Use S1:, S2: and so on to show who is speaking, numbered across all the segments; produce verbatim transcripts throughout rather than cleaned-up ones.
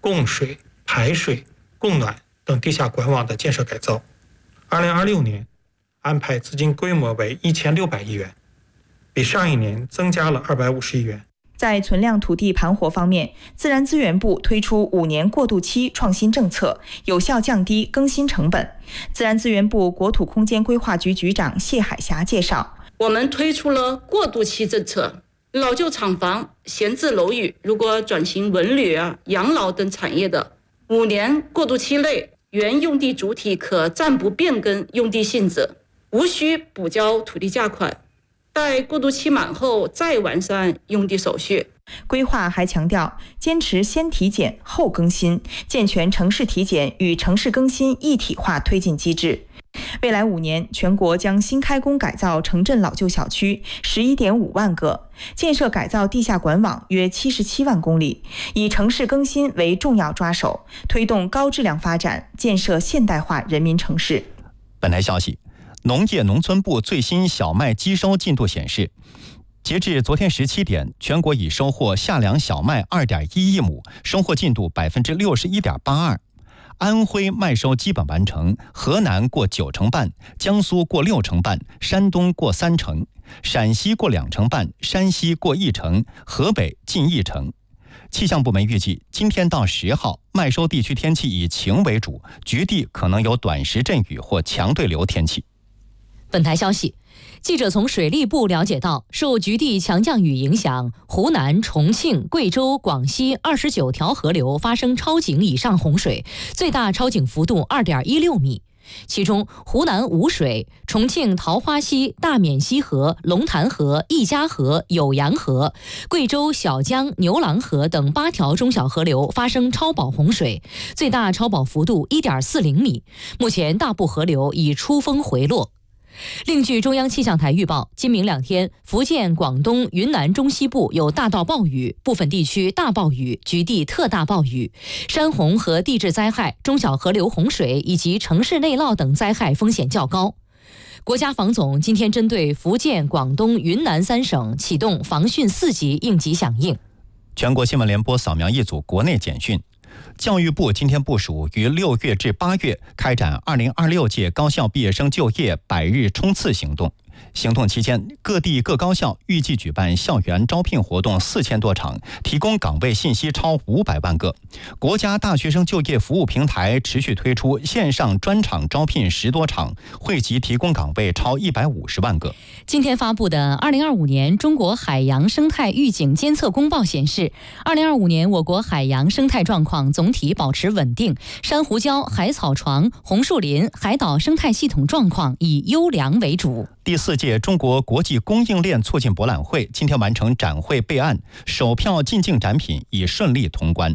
S1: 供水、排水、供暖等地下管网的建设改造。二零二六年安排资金规模为一千六百亿元，比上一年增加了二百五十亿元。
S2: 在存量土地盘活方面，自然资源部推出五年过渡期创新政策，有效降低更新成本。自然资源部国土空间规划局局长谢海霞介绍，
S3: 我们推出了过渡期政策，老旧厂房、闲置楼宇如果转型文旅啊、养老等产业的，五年过渡期内，原用地主体可暂不变更用地性质，无需补交土地价款。待过渡期满后再完善用地手续。
S2: 规划还强调，坚持先体检后更新，健全城市体检与城市更新一体化推进机制。未来五年，全国将新开工改造城镇老旧小区 十一点五万个，建设改造地下管网约七十七万公里，以城市更新为重要抓手，推动高质量发展，建设现代化人民城市。
S4: 本台消息，农业农村部最新小麦机收进度显示，截至昨天十七点，全国已收获夏粮小麦 二点一亿亩，收获进度 百分之六十一点八二。安徽麦收基本完成，河南过九成半，江苏过六成半，山东过三成，陕西过两成半，山西过一成，河北近一成。气象部门预计，今天到十号，麦收地区天气以晴为主，局地可能有短时阵雨或强对流天气。
S5: 本台消息，记者从水利部了解到，受局地强降雨影响，湖南、重庆、贵州、广西二十九条河流发生超警以上洪水，最大超警幅度 二点一六米。其中，湖南吴水、重庆桃花溪、大沔溪河、龙潭河、一家河、酉阳河、贵州小江、牛郎河等八条中小河流发生超保洪水，最大超保幅度 一点四零米。目前大部河流已出峰回落。另据中央气象台预报，今明两天，福建、广东、云南中西部有大到暴雨，部分地区大暴雨，局地特大暴雨，山洪和地质灾害、中小河流洪水以及城市内涝等灾害风险较高。国家防总今天针对福建、广东、云南三省启动防汛四级应急响应。
S4: 全国新闻联播扫描一组国内简讯。教育部今天部署于六月至八月开展二零二六届高校毕业生就业百日冲刺行动。行动期间，各地各高校预计举办校园招聘活动四千多场，提供岗位信息超五百万个。国家大学生就业服务平台持续推出线上专场招聘十多场，惠及提供岗位超一百五十万个。
S5: 今天发布的二零二五年中国海洋生态预警监测公报显示，二零二五年我国海洋生态状况总体保持稳定，珊瑚礁、海草床、红树林、海岛生态系统状况以优良为主。
S4: 第四届中国国际供应链促进博览会今天完成展会备案，首票进境展品已顺利通关。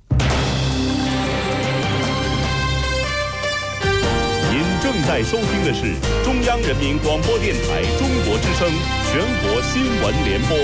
S6: 您正在收听的是中央人民广播电台中国之声全国新闻联播。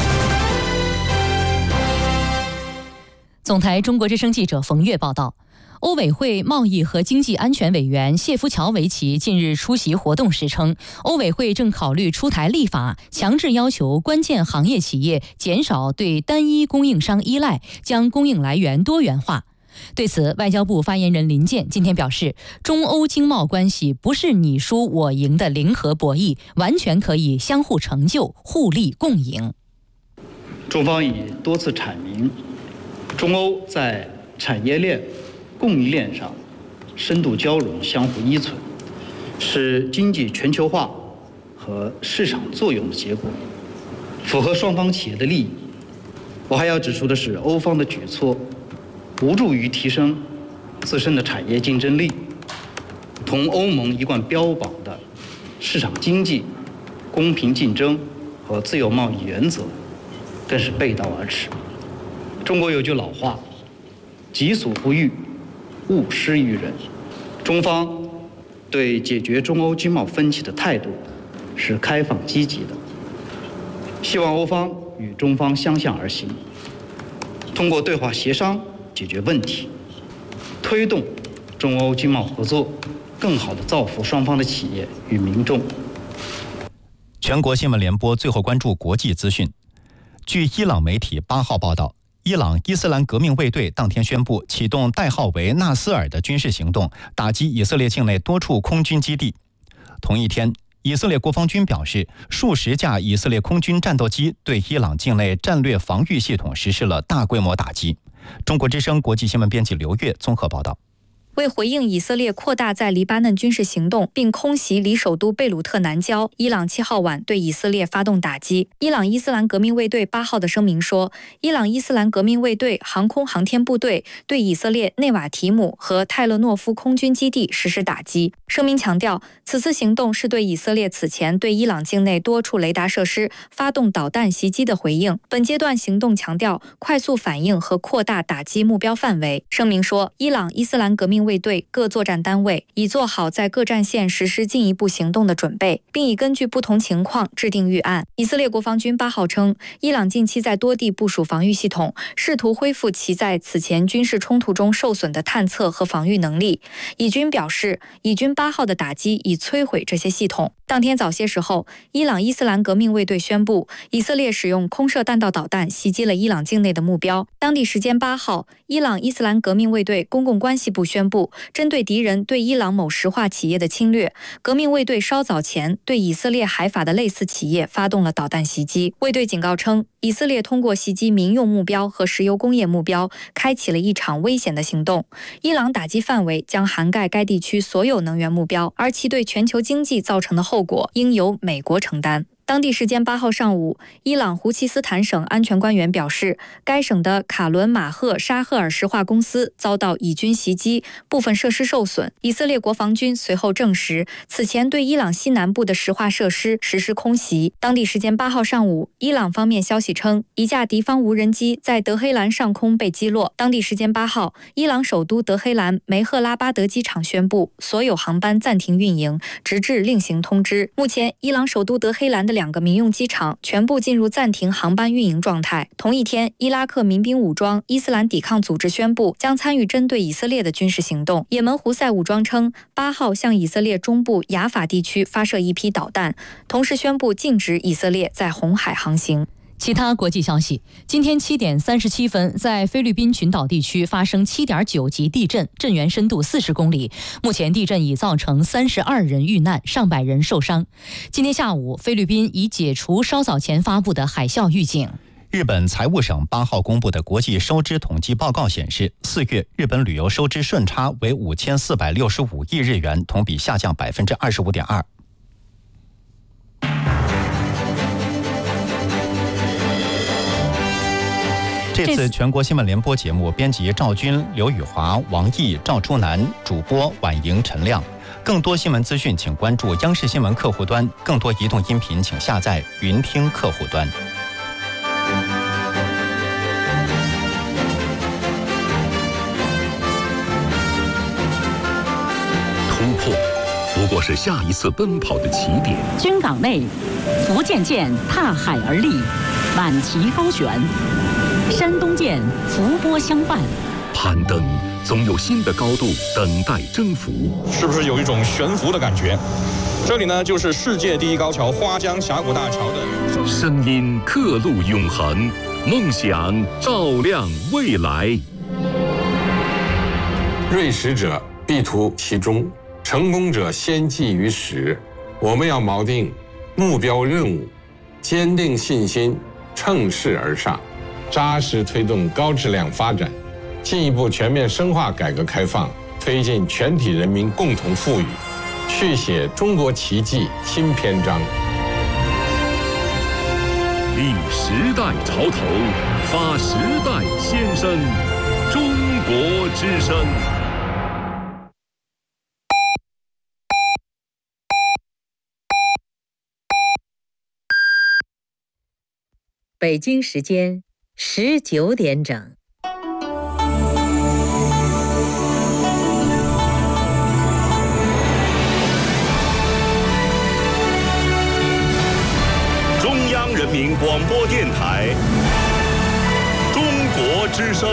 S5: 总台中国之声记者冯月报道。欧委会贸易和经济安全委员谢夫乔维奇近日出席活动时称，欧委会正考虑出台立法，强制要求关键行业企业减少对单一供应商依赖，将供应来源多元化。对此，外交部发言人林健今天表示，中欧经贸关系不是你输我赢的零和博弈，完全可以相互成就、互利共赢。
S7: 中方已多次阐明，中欧在产业链、供应链上深度交融、相互依存，是经济全球化和市场作用的结果，符合双方企业的利益。我还要指出的是，欧方的举措无助于提升自身的产业竞争力，同欧盟一贯标榜的市场经济、公平竞争和自由贸易原则更是背道而驰。中国有句老话，己所不欲，勿施于人。中方对解决中欧经贸分歧的态度是开放积极的，希望欧方与中方相向而行，通过对话协商解决问题，推动中欧经贸合作更好地造福双方的企业与民众。
S4: 全国新闻联播最后关注国际资讯。据伊朗媒体八号报道， 伊朗伊斯兰革命卫队当天宣布启动代号为纳斯尔的军事行动，打击以色列境内多处空军基地。同一天，以色列国防军表示，数十架以色列空军战斗机对伊朗境内战略防御系统实施了大规模打击。中国之声国际新闻编辑刘越综合报道。
S8: 为回应以色列扩大在黎巴嫩军事行动，并空袭离首都贝鲁特南郊，伊朗七号晚对以色列发动打击。伊朗伊斯兰革命卫队八号的声明说，伊朗伊斯兰革命卫队航空航天部队对以色列内瓦提姆和泰勒诺夫空军基地实施打击。声明强调，此次行动是对以色列此前对伊朗境内多处雷达设施发动导弹袭击的回应。本阶段行动强调快速反应和扩大打击目标范围。声明说，伊朗伊斯兰革命卫队各作战单位已做好在各战线实施进一步行动的准备，并已根据不同情况制定预案。以色列国防军八号称，伊朗近期在多地部署防御系统，试图恢复其在此前军事冲突中受损的探测和防御能力。以军表示，以军八号的打击已摧毁这些系统。当天早些时候，伊朗伊斯兰革命卫队宣布，以色列使用空射弹道导弹袭击了伊朗境内的目标。当地时间八号，伊朗伊斯兰革命卫队公共关系部宣布，针对敌人对伊朗某石化企业的侵略，革命卫队稍早前对以色列海法的类似企业发动了导弹袭击。卫队警告称，以色列通过袭击民用目标和石油工业目标，开启了一场危险的行动。伊朗打击范围将涵盖该地区所有能源目标，而其对全球经济造成的后果应由美国承担。当地时间八号上午，伊朗胡齐斯坦省安全官员表示，该省的卡伦马赫沙赫尔石化公司遭到以军袭击，部分设施受损。以色列国防军随后证实，此前对伊朗西南部的石化设施实施空袭。当地时间八号上午，伊朗方面消息称，一架敌方无人机在德黑兰上空被击落。当地时间八号，伊朗首都德黑兰梅赫拉巴德机场宣布，所有航班暂停运营，直至另行通知。目前，伊朗首都德黑兰的两个民用机场全部进入暂停航班运营状态。同一天，伊拉克民兵武装伊斯兰抵抗组织宣布将参与针对以色列的军事行动。也门胡塞武装称，八号向以色列中部雅法地区发射一批导弹，同时宣布禁止以色列在红海航行。
S5: 其他国际消息，今天七点三十七分，在菲律宾群岛地区发生七点九级地震，震源深度四十公里。目前地震已造成三十二人遇难，上百人受伤。今天下午，菲律宾已解除稍早前发布的海啸预警。
S4: 日本财务省八号公布的国际收支统计报告显示，四月日本旅游收支顺差为五千四百六十五亿日元，同比下降百分之二十五点二。这次全国新闻联播节目，编辑赵军、刘宇华、王毅、赵初南，主播婉莹、陈亮。更多新闻资讯，请关注央视新闻客户端；更多移动音频，请下载云听客户端。
S9: 突破不过是下一次奔跑的起点。
S10: 军港内，福建舰踏海而立，满旗高悬。山东舰伏波相伴，
S9: 攀登总有新的高度等待征服。
S11: 是不是有一种悬浮的感觉？这里呢，就是世界第一高桥花江峡谷大桥的
S9: 声音，刻录永恒，梦想照亮未来。
S12: 锐识者必图其中，成功者先记于始。我们要锚定目标任务，坚定信心，乘势而上。扎实推动高质量发展，进一步全面深化改革开放，推进全体人民共同富裕，续写中国奇迹新篇章。
S9: 立时代潮头，发时代先声，中国之声。
S13: 北京时间十九点整。
S6: 中央人民广播电台，中国之声。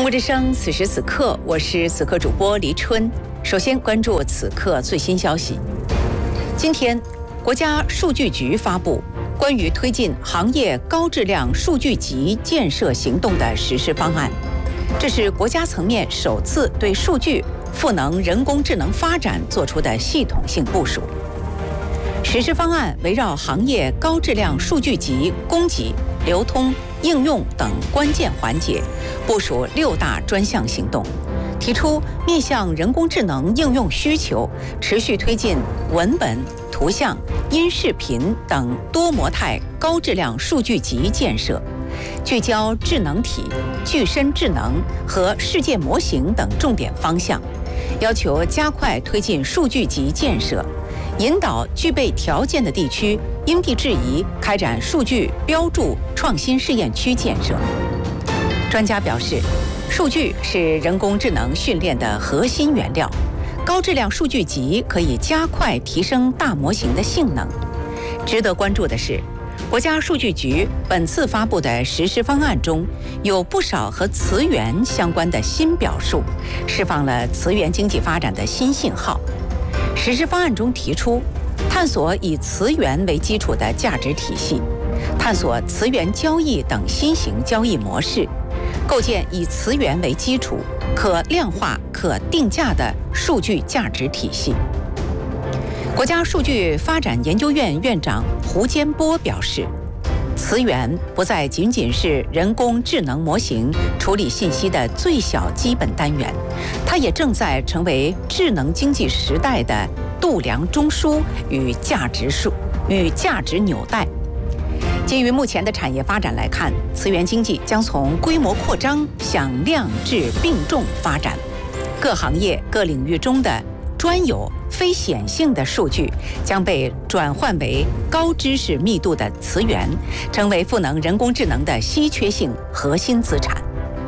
S14: 国之声，此时此刻，我是此刻主播黎春。首先关注此刻最新消息。今天，国家数据局发布关于推进行业高质量数据集建设行动的实施方案，这是国家层面首次对数据、赋能人工智能发展做出的系统性部署。实施方案围绕行业高质量数据集供给、流通、应用等关键环节，部署六大专项行动，提出面向人工智能应用需求，持续推进文本、图像、音视频等多模态高质量数据集建设，聚焦智能体、具身智能和世界模型等重点方向，要求加快推进数据集建设，引导具备条件的地区因地制宜开展数据标注创新试验区建设。专家表示，数据是人工智能训练的核心原料，高质量数据集可以加快提升大模型的性能。值得关注的是，国家数据局本次发布的实施方案中，有不少和词源相关的新表述，释放了词源经济发展的新信号。实施方案中提出，探索以词源为基础的价值体系，探索词源交易等新型交易模式，构建以词源为基础、可量化、可定价的数据价值体系。国家数据发展研究院院长胡坚波表示，词源不再仅仅是人工智能模型处理信息的最小基本单元，它也正在成为智能经济时代的度量中枢与价值数与价值纽带。基于目前的产业发展来看，词源经济将从规模扩张向量质并重发展，各行业各领域中的专有非显性的数据将被转换为高知识密度的词源，成为赋能人工智能的稀缺性核心资产。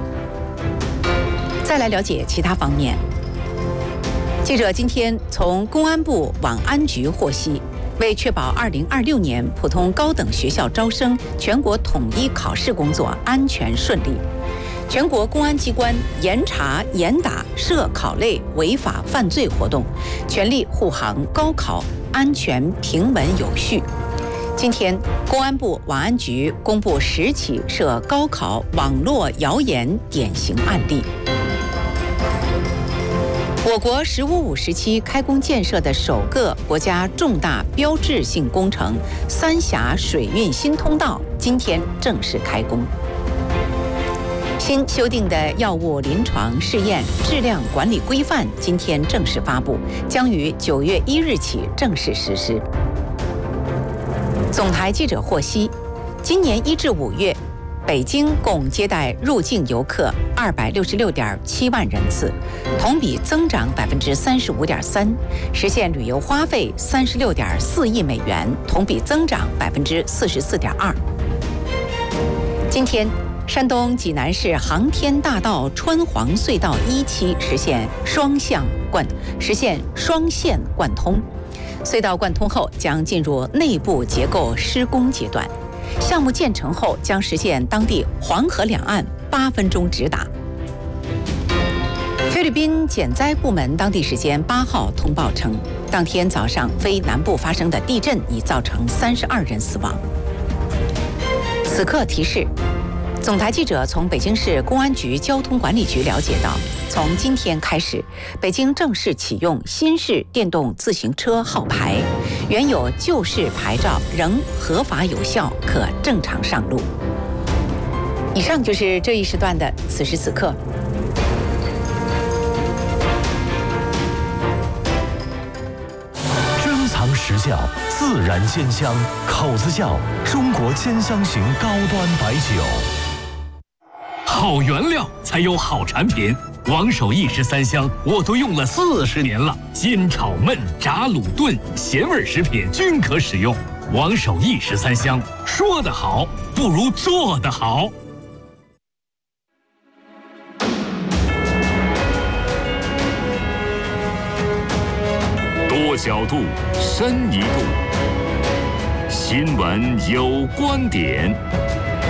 S14: 再来了解其他方面。记者今天从公安部网安局获悉，为确保二零二六年普通高等学校招生全国统一考试工作安全顺利，全国公安机关严查严打涉考类违法犯罪活动，全力护航高考安全平稳有序。今天，公安部网安局公布十起涉高考网络谣言典型案例。我国“十五五”时期开工建设的首个国家重大标志性工程——三峡水运新通道，今天正式开工。新修订的药物临床试验质量管理规范今天正式发布，将于九月一日起正式实施。总台记者获悉，今年一至五月，北京共接待入境游客二百六十六点七万人次，同比增长百分之三十五点三，实现旅游花费三十六点四亿美元，同比增长百分之四十四点二。今天，山东济南市航天大道川黄隧道一期实现双向贯实现双线贯通，隧道贯通后将进入内部结构施工阶段。项目建成后将实现当地黄河两岸八分钟直达。菲律宾减灾部门当地时间八号通报称，当天早上菲南部发生的地震已造成三十二人死亡。此刻提示，总台记者从北京市公安局交通管理局了解到，从今天开始，北京正式启用新式电动自行车号牌，原有旧式牌照仍合法有效，可正常上路。以上就是这一时段的此时此刻。
S15: 珍藏实窖，自然鲜香，口子窖，中国鲜香型高端白酒。
S9: 好原料才有好产品，王守义十三香我都用了四十年了，煎炒焖炸卤炖咸味食品均可使用。王守义十三香，说得好不如做得好。多角度，深一度，新闻有观点。